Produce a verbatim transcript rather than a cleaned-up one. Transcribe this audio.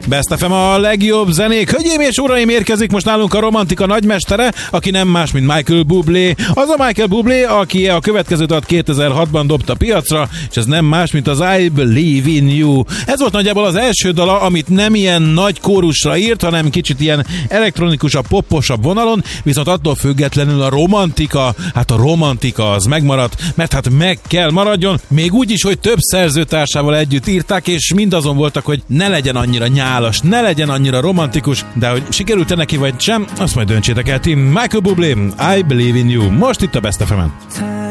Best ef em a legjobb zenék. Hölgyeim és uraim, érkezik most nálunk a romantika nagymestere, aki nem más, mint Michael Bublé. Az a Michael Bublé, aki a következő dalt kétezer-hatban dobta piacra, és ez nem más, mint az I Believe in You. Ez volt nagyjából az első dala, amit nem ilyen nagy kórusra írt, hanem kicsit ilyen elektronikusabb, popposabb vonalon, viszont attól függetlenül a romantika, hát a romantika az megmaradt, mert hát meg kell maradjon, még úgy is, hogy több szerzőtársával együtt írták, és mindazon voltak, hogy ne legyen annyira nyálas, ne legyen annyira romantikus, de hogy sikerült-e neki vagy sem, azt majd döntsétek el ti. Michael Bublé, I Believe in You, most itt a Best ef emen.